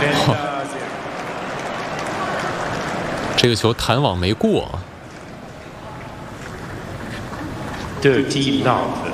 这个球弹网没过。 Dirty love。